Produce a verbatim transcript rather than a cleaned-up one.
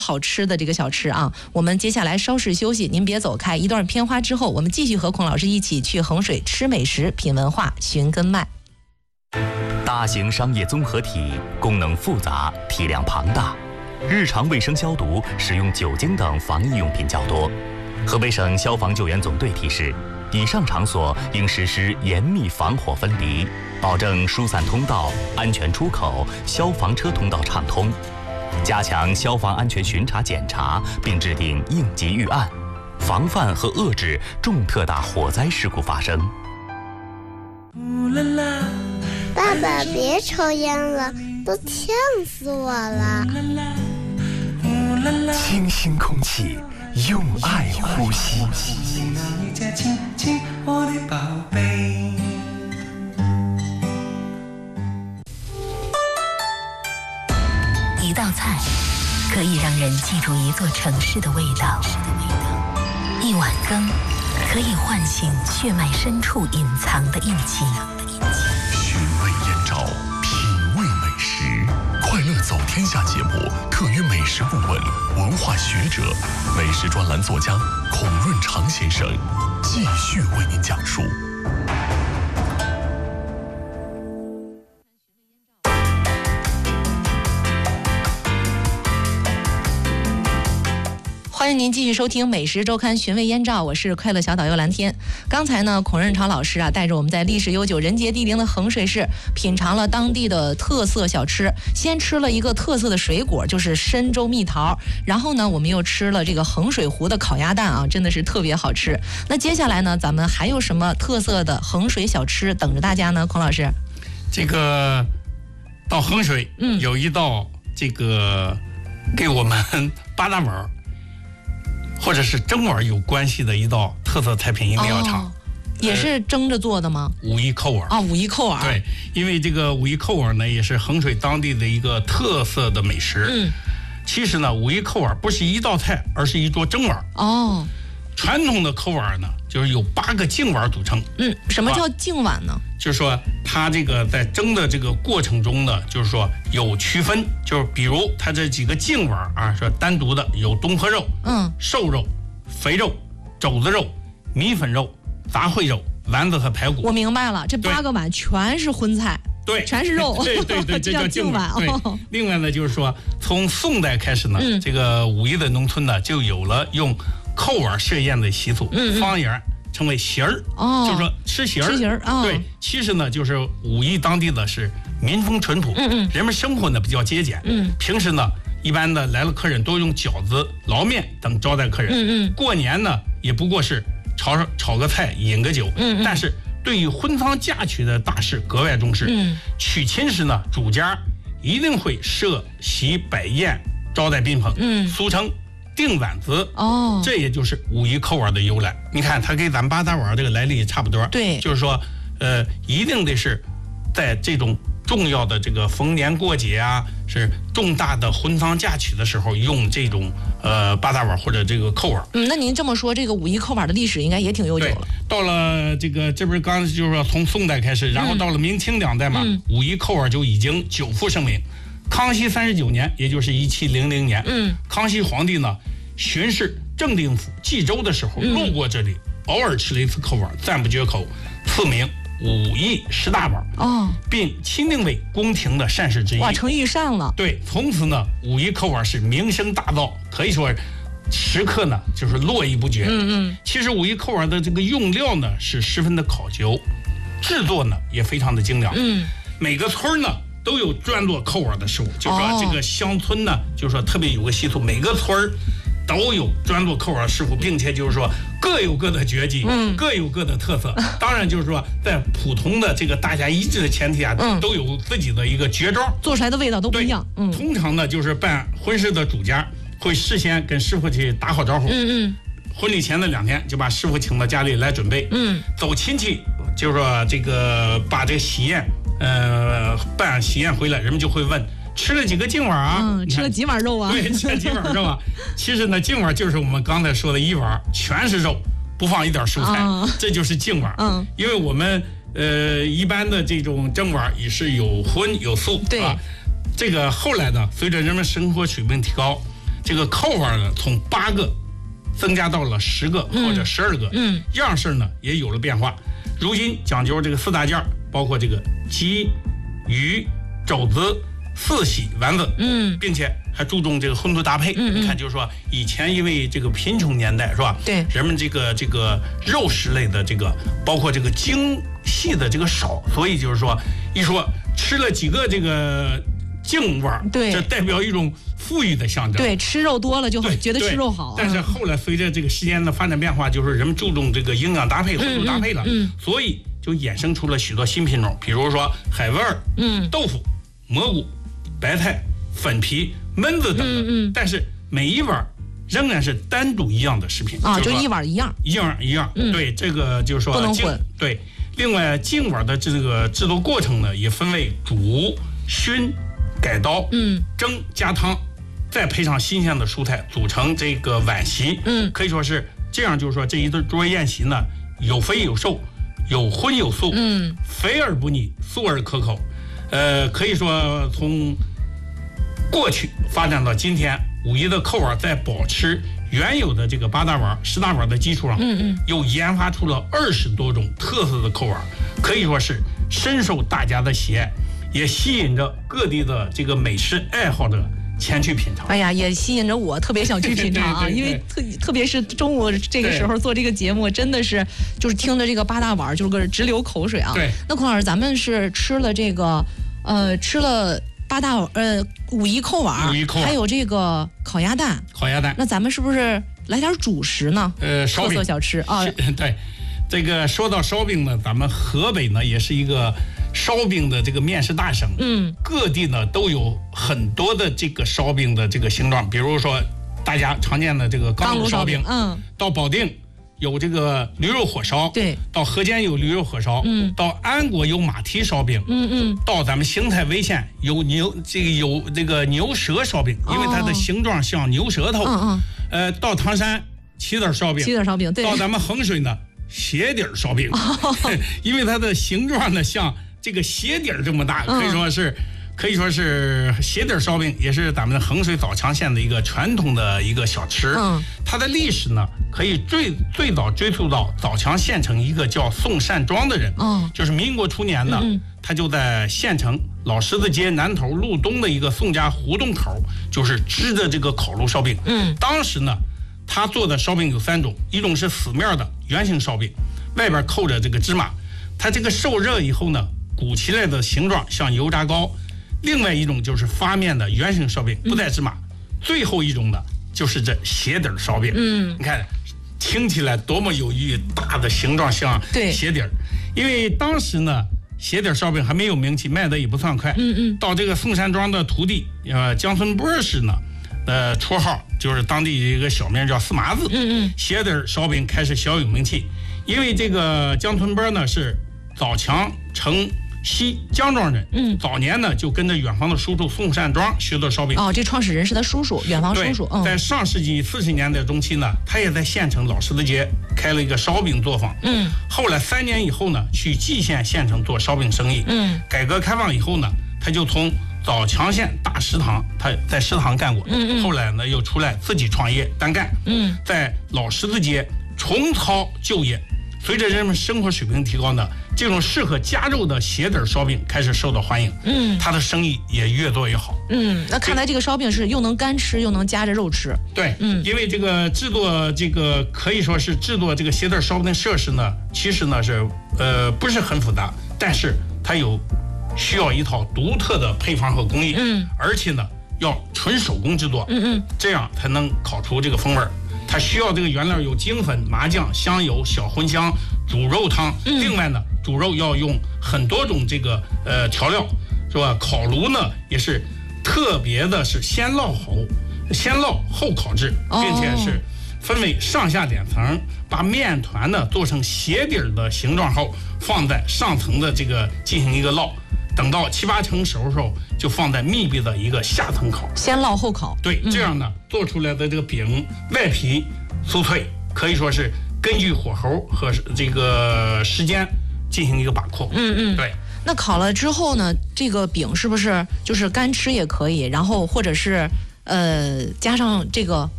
好吃的这个小吃啊，我们接下来稍事休息，您别走开。一段片花之后，我们继续和孔老师一起去衡水吃美食、品文化、寻根脉。 大型商业综合体功能复杂，体量庞大，日常卫生消毒使用酒精等防疫用品较多。河北省消防救援总队提示，以上场所应实施严密防火分离，保证疏散通道、安全出口、消防车通道畅通。加强消防安全巡查检查，并制定应急预案，防范和遏制重特大火灾事故发生。 爸爸，别抽烟了，都呛死我了。 清新空气，用爱呼吸。 一道菜可以让人记住一座城市的味道，一碗羹可以唤醒血脉深处隐藏的印记。 寻味燕赵，品味美食。快乐走天下节目特约美食顾问、文化学者、美食专栏作家孔润长先生继续为您讲述。 欢迎您继续收听《美食周刊·寻味燕赵》，我是快乐小导游蓝天。刚才呢，孔润长老师啊，带着我们在历史悠久、人杰地灵的衡水市品尝了当地的特色小吃。先吃了一个特色的水果，就是深州蜜桃。然后呢，我们又吃了这个衡水湖的烤鸭蛋啊，真的是特别好吃。那接下来呢，咱们还有什么特色的衡水小吃等着大家呢？孔老师， 这个到衡水，嗯，有一道这个给我们八大碗或者是蒸碗有关系的一道特色菜品，一定要尝。哦， 也是蒸着做的吗？ 五一扣碗啊， 五一扣碗。 对，因为这个五一扣碗呢，也是衡水当地的一个特色的美食。嗯，其实呢，五一扣碗不是一道菜，而是一桌蒸碗。哦，传统的扣碗呢，就是由八个净碗组成。 嗯，什么叫净碗呢？ 就是说，它这个在蒸的这个过程中呢，就是说有区分，就是比如它这几个净碗啊，说单独的有东坡肉、嗯，瘦肉、肥肉、肘子肉、米粉肉、杂烩肉、丸子和排骨。 我明白了，这八个碗全是荤菜， 对， 全是肉， 对对对，这叫净碗。对，另外呢，就是说从宋代开始呢，嗯，这个武夷的农村呢就有了用扣碗设宴的习俗，嗯，方言称为席儿，哦，就是说吃席儿， 吃席儿啊。 对，其实呢，就是武夷当地的是民风淳朴，嗯嗯，人们生活呢比较节俭，嗯，平时呢，一般的来了客人都用饺子、捞面等招待客人，嗯嗯，过年呢也不过是炒炒个菜、饮个酒，嗯嗯，但是对于婚丧嫁娶的大事格外重视，嗯，娶亲时呢，主家一定会设席摆宴招待宾朋，嗯，俗称定碗子。哦，这也就是五一扣碗的由来。你看，它跟咱八大碗这个来历也差不多。 对， 就是说，呃，一定得是在这种重要的这个逢年过节啊，是重大的婚丧嫁娶的时候，用这种呃八大碗或者这个扣碗。 嗯，那您这么说，这个五一扣碗的历史应该也挺悠久了。 到了这个，这不是刚就是说从宋代开始，然后到了明清两代嘛，嗯、五一扣碗就已经久负盛名。康熙三十九年，也就是一七零零年，嗯，康熙皇帝呢巡视正定府冀州的时候，路过这里，偶尔吃了一次扣碗，赞不绝口，赐名五义十大碗，哦，并钦定为宫廷的膳食之一。 哇，成御膳了。 对，从此呢，五义扣碗是名声大噪，可以说食客呢就是络绎不绝。嗯嗯。其实五义扣碗的这个用料呢是十分的考究，制作呢也非常的精良。嗯，每个村呢都有专做扣碗的师傅，就是说这个乡村呢，就是说特别有个习俗，每个村都有专做扣碗师傅，并且就是说各有各的绝技，嗯，各有各的特色。当然就是说在普通的这个大家一致的前提下，嗯，都有自己的一个绝招， 做出来的味道都不一样。 嗯，通常呢就是办婚事的主家会事先跟师傅去打好招呼，嗯嗯，婚礼前的两天就把师傅请到家里来准备，嗯，走亲戚就是说这个把这个喜宴。呃，办喜宴回来，人们就会问吃了几个净碗啊？ 嗯，吃了几碗肉啊？ 对，吃了几碗肉啊？其实呢，净碗就是我们刚才说的一碗全是肉，不放一点蔬菜，哦、这就是净碗。嗯，因为我们呃一般的这种蒸碗也是有荤有素， 对啊。 这个后来呢，随着人们生活水平提高， 这个扣碗呢从八个增加到了十个或者十二个， 嗯， 样式呢也有了变化。如今讲究这个四大件，包括这个鸡、鱼、肘子、四喜丸子， 嗯， 并且还注重这个荤素搭配。 嗯嗯你看，就是说以前因为这个贫穷年代是吧？ 对， 人们这个这个肉食类的这个，包括这个精细的这个少，所以就是说一说吃了几个这个净碗， 对， 这代表一种富裕的象征。 对，吃肉多了就会觉得吃肉好。 但是后来随着这个时间的发展变化，就是人们注重这个营养搭配、荤素搭配了， 嗯， 所以就衍生出了许多新品种，比如说海味儿、 嗯， 豆腐、蘑菇、白菜、粉皮、焖子等等。 嗯嗯， 但是每一碗仍然是单独一样的食品啊，就一碗一样， 一样一样。 嗯， 对，这个就是说不能混。 对，另外净碗的这个制作过程呢，也分为煮、熏、改刀、 嗯， 蒸、加汤，再配上新鲜的蔬菜，组成这个碗席。 嗯， 可以说是这样，就是说这一桌宴席呢，有肥有瘦，有荤有素， 嗯， 肥而不腻，素而可口。呃，可以说从过去发展到今天，五一的扣碗在保持原有的这个八大碗、十大碗的基础上， 嗯嗯， 又研发出了二十多种特色的扣碗，可以说是深受大家的喜爱，也吸引着各地的这个美食爱好者前去品尝。 哎呀，也吸引着我特别想去品尝啊， 对对对对， 因为特特别是中午这个时候做这个节目，真的是就是听着这个八大碗就是个直流口水啊。 对， 那孔老师，咱们是吃了这个呃吃了八大呃五一扣碗， 五一扣碗还有这个烤鸭蛋， 烤鸭蛋， 那咱们是不是来点主食呢？ 呃，烧饼特色小吃啊。 对，这个说到烧饼呢，咱们河北呢也是一个烧饼的这个面食大省， 嗯， 各地呢都有很多的这个烧饼的这个形状，比如说大家常见的这个钢炉烧饼， 嗯， 到保定有这个驴肉火烧， 对， 到河间有驴肉火烧， 嗯， 到安国有马蹄烧饼， 嗯嗯， 到咱们邢台威县有牛这个有这个牛舌烧饼，因为它的形状像牛舌头， 嗯嗯， 呃，到唐山起子烧饼， 起子烧饼，对， 到咱们衡水呢鞋底烧饼，因为它的形状呢像这个鞋底这么大，可以说是。可以说是鞋底烧饼，也是咱们衡水枣强县的一个传统的一个小吃。 嗯， 它的历史呢，可以最最早追溯到枣强县城一个叫宋善庄的人。 嗯， 就是民国初年呢， 嗯嗯他就在县城老十字街南头路东的一个宋家胡同口，就是支着这个烤炉烧饼。 嗯， 当时呢，他做的烧饼有三种，一种是死面的圆形烧饼，外边扣着这个芝麻，它这个受热以后呢，鼓起来的形状像油炸糕。另外一种就是发面的圆形烧饼，不带芝麻。嗯、最后一种呢，就是这鞋底烧饼。 嗯， 你看，听起来多么有寓意，大的形状像鞋底儿。因为当时呢，鞋底烧饼还没有名气，卖的也不算快。 嗯嗯。 到这个宋山庄的徒弟，呃，江村波氏呢，呃，绰号就是当地一个小名叫四麻子。 嗯嗯。 鞋底烧饼开始小有名气，因为这个江村波呢是枣强城西姜庄人，嗯，早年呢就跟着远房的叔叔宋善庄学做烧饼。 哦，这创始人是他叔叔，远房叔叔。 嗯，在上世纪四十年代中期呢，他也在县城老十字街开了一个烧饼作坊。嗯，后来三年以后呢，去蓟县县城做烧饼生意。嗯，改革开放以后呢，他就从枣强县大食堂，他在食堂干过。嗯嗯，后来呢又出来自己创业单干。嗯，在老十字街重操旧业。随着人们生活水平提高呢，这种适合加肉的鞋底烧饼开始受到欢迎。嗯，它的生意也越做越好。 嗯，那看来这个烧饼是又能干吃又能夹着肉吃。 对，嗯，因为这个制作这个可以说是制作这个鞋底烧饼的设施呢，其实呢是呃不是很复杂，但是它有需要一套独特的配方和工艺。嗯，而且呢要纯手工制作。嗯嗯，这样才能烤出这个风味儿。它需要这个原料有精粉、麻酱、香油、小茴香、煮肉汤。嗯、另外呢，煮肉要用很多种这个呃调料，是吧？烤炉呢也是特别的，是先烙好，先烙后烤制，并且是分为上下两层，把面团呢做成鞋底的形状后，放在上层的这个进行一个烙。等到七八成熟的时候，就放在密闭的一个下层烤， 先烙后烤。 对，这样呢，嗯、做出来的这个饼外皮酥脆，可以说是根据火候和这个时间进行一个把控。 嗯嗯， 对。 那烤了之后呢，这个饼是不是就是干吃也可以，然后或者是呃，加上这个